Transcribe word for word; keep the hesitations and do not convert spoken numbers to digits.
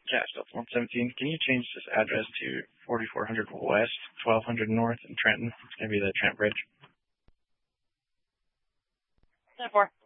Yeah, so it's one seventeen. Can you change this address to forty-four hundred West, twelve hundred North in Trenton? It's going to be the Trent Bridge. ten four.